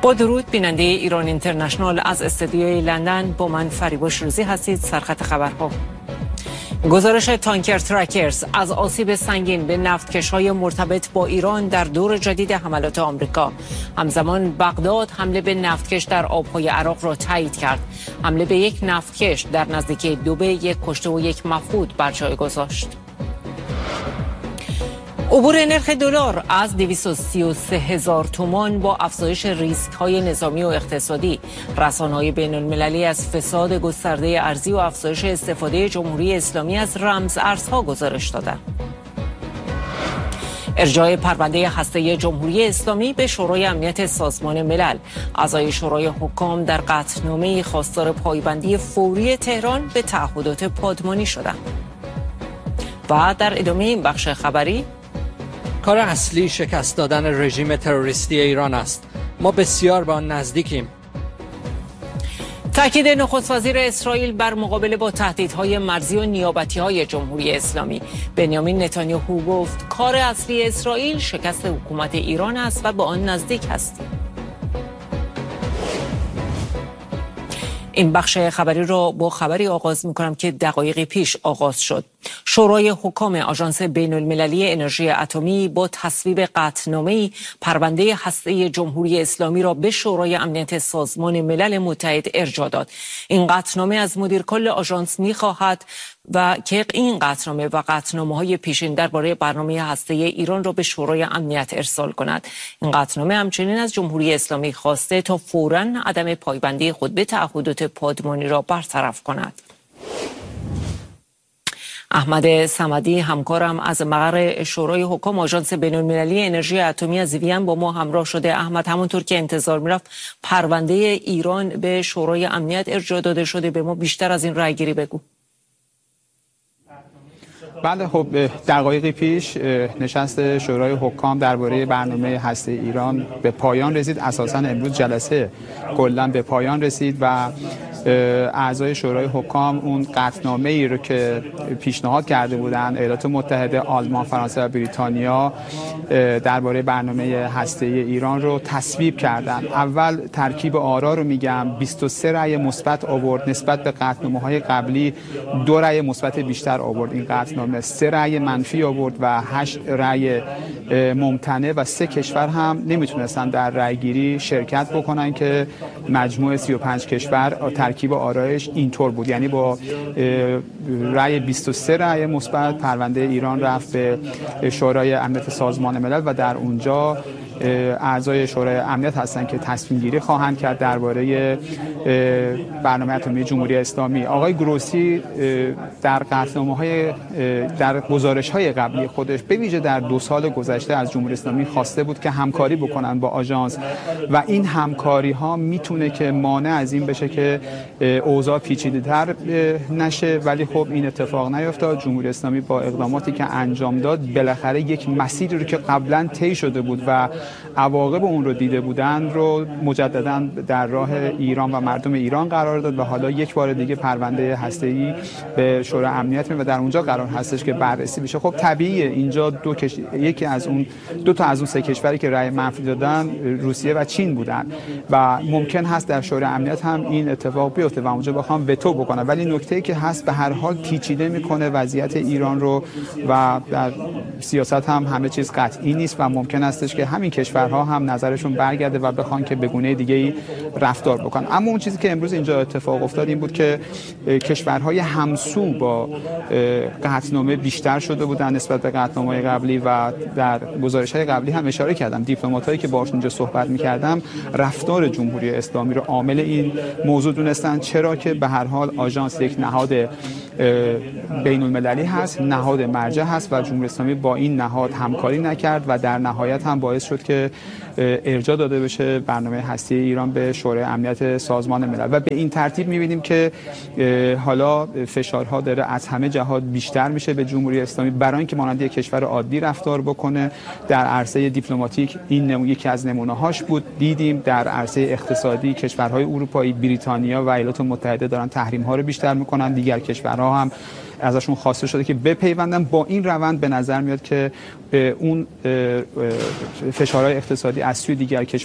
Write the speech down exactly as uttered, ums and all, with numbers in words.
با درود بیننده ایران اینترنشنال از استودیوی لندن، با من فریباش روزی هستید. سرخط خبرها: گزارش تانکر ترکرز از آسیب سنگین به نفتکش‌های مرتبط با ایران در دور جدید حملات آمریکا. همزمان بغداد حمله به نفتکش در آبهای عراق را تایید کرد. حمله به یک نفتکش در نزدیکی دوبه یک کشته و یک مفقود بر جای گذاشت. عبور نرخ دلار از دویست و سی و سه هزار تومان با افزایش ریسک‌های نظامی و اقتصادی. رسانه‌های بین‌المللی از فساد گسترده ارزی و افزایش استفاده جمهوری اسلامی از رمز ارزها گزارش دادند. ارجاع پرونده هسته جمهوری اسلامی به شورای امنیت سازمان ملل. اعضای شورای حکام در قطعنامه‌ای خواستار پایبندی فوری تهران به تعهدات پادمانی شدند. و در ادامه این بخش خبری، کار اصلی شکست دادن رژیم تروریستی ایران است. ما بسیار به آن نزدیکیم. تاکید نخست وزیر اسرائیل بر مقابله با تهدیدهای مرزی و نیابتی‌های جمهوری اسلامی. بنیامین نتانیاهو گفت کار اصلی اسرائیل شکست حکومت ایران است و به آن نزدیک هستیم. این بخش خبری را با خبری آغاز می‌کنم که دقایقی پیش آغاز شد. شورای حکام آژانس بین‌المللی انرژی اتمی با تصویب قطعنامه‌ای پرونده هسته جمهوری اسلامی را به شورای امنیت سازمان ملل متحد ارجاع داد. این قطعنامه از مدیر کل آژانس می‌خواهد و که این قطعنامه و قطعنامه‌های پیشین درباره برنامه هسته ایران را به شورای امنیت ارسال کند. این قطعنامه همچنین از جمهوری اسلامی خواسته تا فوراً عدم پایبندی خود به تعهدات پادمانی را برطرف کند. احمد صمدی همکارم از مقر شورای حکام آژانس بین‌المللی انرژی اتمی از وین با ما همراه شده. احمد، همونطور که انتظار می‌رفت پرونده ایران به شورای امنیت ارجاع داده شده، به ما بیشتر از این رأی‌گیری بگو. بله، خب دقایقی پیش نشست شورای حکام درباره برنامه هسته ایران به پایان رسید. اساساً امروز جلسه کلاً به پایان رسید و اعضای شورای حکام اون قطعنامه ای رو که پیشنهاد کرده بودند ایالات متحده، آلمان، فرانسه و بریتانیا درباره برنامه هسته ایران رو تصویب کردند. اول ترکیب آرا رو میگم. بیست و سه رأی مثبت آورد نسبت به قطعنامه‌های قبلی، دو رأی مثبت بیشتر آورد این قطعنامه، سه رأی منفی آورد و هشت رأی ممتنع و سه کشور هم نمیتونستن در رأیگیری شرکت بکنن که مجموع سی و پنج کشور ترکیب آرایش اینطور بود. یعنی با رأی بیست و سه رأی مثبت پرونده ایران رفت به شورای امنیت سازمان ملل و در اونجا اعضای شورای امنیت هستن که تصمیم گیری خواهند کرد درباره برنامه اتمی جمهوری اسلامی. آقای گروسی در قطعنامه‌های در گزارش‌های قبلی خودش به ویژه در دو سال گذشته از جمهوری اسلامی خواسته بود که همکاری بکنن با آژانس و این همکاری‌ها میتونه که مانع از این بشه که اوضاع پیچیده‌تر نشه، ولی خب این اتفاق نیفتاد. جمهوری اسلامی با اقداماتی که انجام داد بالاخره یک مسیری رو که قبلا طی شده بود و عواقب اون رو دیده بودن رو مجددا در راه ایران و مردم ایران قرار داد و حالا یک بار دیگه پرونده هسته‌ای به شورای امنیت می و در اونجا قرار هستش که بررسی بشه. خب طبیعیه اینجا دو کش... یکی از اون دو تا از اون سه کشوری که رأی منفی دادن روسیه و چین بودن و ممکن هست در شورای امنیت هم این اتفاق بیفته و اونجا بخوام وتو بکنه، ولی نکته‌ای که هست به هر حال پیچیده میکنه وضعیت ایران رو و در سیاست هم همه چیز قطعی نیست و ممکن استش که همین کشورها هم نظرشون برگرده و بخوان که به گونه دیگه‌ای رفتار بکنن. اما اون چیزی که امروز اینجا اتفاق افتاد این بود که کشورهای همسو با قطعنامه بیشتر شده بودن نسبت به قطعنامه‌های قبلی و در گزارش‌های قبلی هم اشاره کردم دیپلماتایی که باهاشون اینجا صحبت می‌کردم رفتار جمهوری اسلامی رو عامل این موضوع دونستن، چرا که به هر حال آژانس یک نهاد بین‌المللی هست، نهاد مرجع هست و جمهوری اسلامی با این نهاد همکاری نکرد و در نهایت هم باعث شد که ارجاع داده بشه برنامه هسته ایران به شورای امنیت سازمان ملل و به این ترتیب می‌بینیم که حالا فشارها داره از همه جهات بیشتر میشه به جمهوری اسلامی برای اینکه مانند یک کشور عادی رفتار بکنه. در عرصه دیپلماتیک این نمونه یکی از نمونه‌هاش بود. دیدیم در عرصه اقتصادی کشورهای اروپایی، بریتانیا و ایالات متحده دارن تحریم‌ها رو بیشتر میکنن، دیگر کشورها هم ازشون خواسته شده که بپیوندن. با این روند به نظر میاد که اون فشارهای اقتصادی از سوی دیگر کشورها